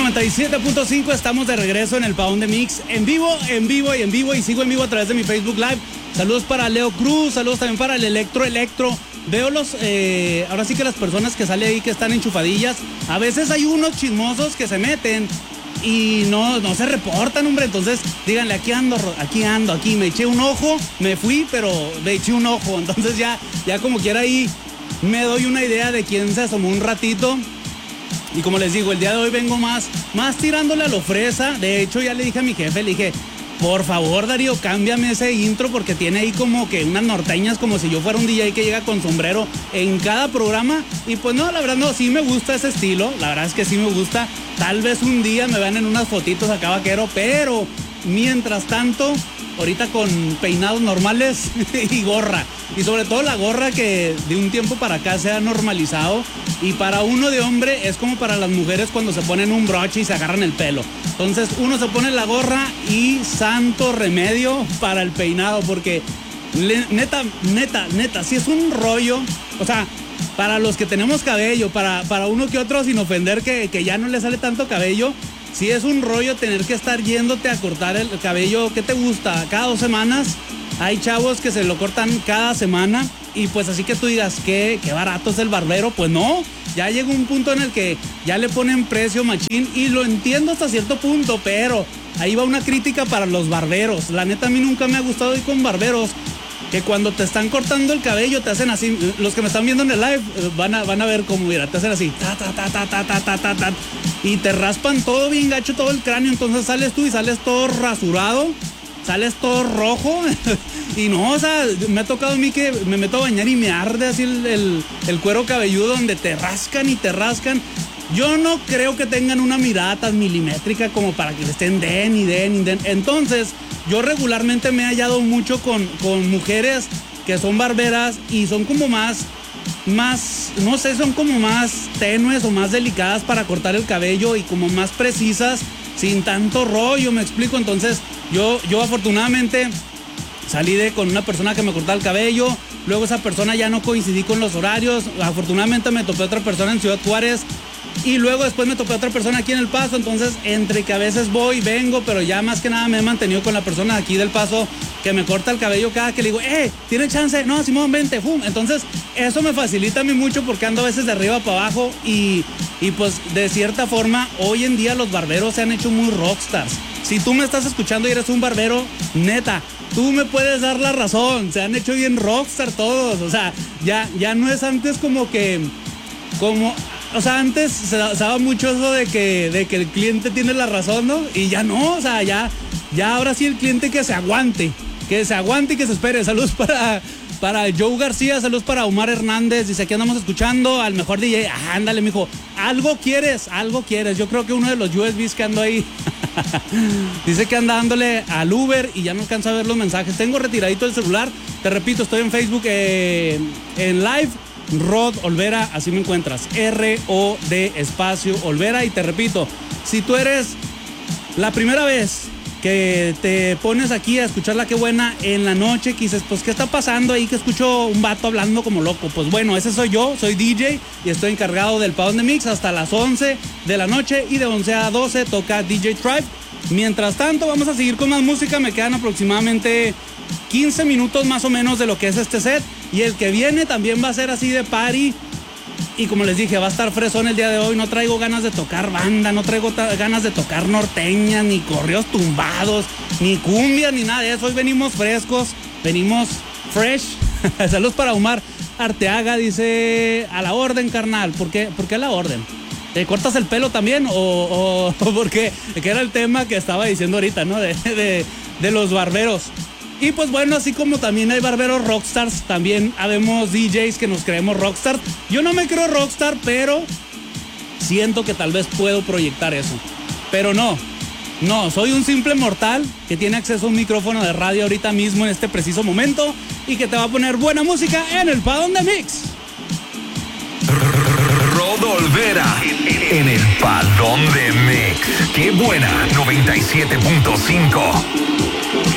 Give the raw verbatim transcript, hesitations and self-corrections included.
noventa y siete punto cinco, estamos de regreso en el Padón de Mix, en vivo, en vivo y en vivo, y sigo en vivo a través de mi Facebook Live. Saludos para Leo Cruz, saludos también para el Electro Electro. Veo los, eh, ahora sí que las personas que salen ahí que están enchufadillas, a veces hay unos chismosos que se meten y no, no se reportan, hombre. Entonces díganle, aquí ando, aquí ando, aquí me eché un ojo, me fui, pero me eché un ojo. Entonces ya, ya como quiera ahí me doy una idea de quién se asomó un ratito. Y como les digo, el día de hoy vengo más, más tirándole a lo fresa. De hecho, ya le dije a mi jefe, le dije, por favor, Darío, cámbiame ese intro porque tiene ahí como que unas norteñas, como si yo fuera un D J que llega con sombrero en cada programa. Y pues no, la verdad no, sí me gusta ese estilo, la verdad es que sí me gusta. Tal vez un día me vean en unas fotitos acá vaquero, pero mientras tanto, ahorita con peinados normales y gorra. Y sobre todo la gorra, que de un tiempo para acá se ha normalizado. Y para uno de hombre es como para las mujeres cuando se ponen un broche y se agarran el pelo. Entonces uno se pone la gorra y santo remedio para el peinado, porque le, neta, neta, neta, si es un rollo. O sea, para los que tenemos cabello, para, para uno que otro, sin ofender, que, que ya no le sale tanto cabello, si es un rollo tener que estar yéndote a cortar el cabello. ¿Qué te gusta? Cada dos semanas. Hay chavos que se lo cortan cada semana. Y pues así que tú digas, ¿qué, qué barato es el barbero? Pues no, ya llega un punto en el que ya le ponen precio machín. Y lo entiendo hasta cierto punto, pero ahí va una crítica para los barberos. La neta, a mí nunca me ha gustado ir con barberos que cuando te están cortando el cabello te hacen así. Los que me están viendo en el live van a, van a ver cómo, mira, te hacen así, ta, ta, ta, ta, ta, ta, ta, ta, ta, y te raspan todo bien gacho, todo el cráneo. Entonces sales tú y sales todo rasurado, sales todo rojo. Y no, o sea, me ha tocado a mí que me meto a bañar y me arde así el, el, el cuero cabelludo, donde te rascan y te rascan. Yo no creo que tengan una mirada tan milimétrica como para que le estén den y den y den. Entonces, yo regularmente me he hallado mucho con, con mujeres que son barberas y son como más, más, no sé, son como más tenues o más delicadas para cortar el cabello y como más precisas, sin tanto rollo, me explico. Entonces, yo, yo afortunadamente salí de con una persona que me cortaba el cabello. Luego esa persona ya no coincidí con los horarios. Afortunadamente me topé otra persona en Ciudad Juárez. Y luego después me topé otra persona aquí en El Paso. Entonces, entre que a veces voy, vengo, pero ya más que nada me he mantenido con la persona de aquí del Paso que me corta el cabello cada que le digo, ¡eh! ¿Tiene chance? No, Simón, vente, ¡fum! Entonces, eso me facilita a mí mucho porque ando a veces de arriba para abajo. Y, y pues, de cierta forma, hoy en día los barberos se han hecho muy rockstars. Si tú me estás escuchando y eres un barbero, neta, tú me puedes dar la razón. Se han hecho bien rockstar todos. O sea, ya, ya no es antes como que... como O sea, antes se daba mucho eso de que, de que el cliente tiene la razón, ¿no? Y ya no, o sea, ya, ya ahora sí el cliente que se aguante, que se aguante y que se espere. Saludos para, para Joe García, saludos para Omar Hernández. Dice, aquí andamos escuchando al mejor D J. Ah, ándale, mijo, algo quieres, algo quieres. Yo creo que uno de los U S Bs que ando ahí dice que anda dándole al Uber y ya no alcanza a ver los mensajes. Tengo retiradito el celular. Te repito, estoy en Facebook eh, en live. Rod Olvera, así me encuentras, R O D espacio Olvera. Y te repito, si tú eres la primera vez que te pones aquí a escuchar La Qué Buena en la noche, que dices, pues, ¿qué está pasando ahí? Que escucho un vato hablando como loco. Pues bueno, ese soy yo, soy D J y estoy encargado del Padón de Mix hasta las once de la noche, y de once a doce toca D J Tribe. Mientras tanto, vamos a seguir con más música. Me quedan aproximadamente quince minutos más o menos de lo que es este set. Y el que viene también va a ser así de party. Y como les dije, va a estar fresón el día de hoy. No traigo ganas de tocar banda, no traigo ganas de tocar norteñas, ni corridos tumbados, ni cumbia, ni nada de eso. Hoy venimos frescos, venimos fresh. Saludos para Omar Arteaga, dice, a la orden, carnal. ¿Por qué, ¿Por qué a la orden? ¿Te cortas el pelo también? ¿O, o, o por qué? Que era el tema que estaba diciendo ahorita, ¿no? De, de, de los barberos. Y pues bueno, así como también hay barberos rockstars, también habemos D Js que nos creemos rockstars. Yo no me creo rockstar, pero siento que tal vez puedo proyectar eso. Pero no, no, soy un simple mortal que tiene acceso a un micrófono de radio ahorita mismo en este preciso momento y que te va a poner buena música en el Padón de Mix. Rod Olvera en el Padón de Mix. ¡Qué buena! noventa y siete punto cinco.